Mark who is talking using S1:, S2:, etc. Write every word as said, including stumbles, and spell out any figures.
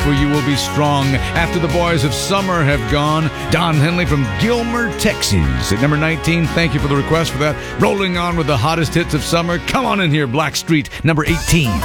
S1: for you will be strong after the boys of summer have gone. Don Henley from Gilmer, Texas at number nineteen. Thank you for the request for that. Rolling on with the hottest hits of summer. Come on in here, Blackstreet, number eighteen.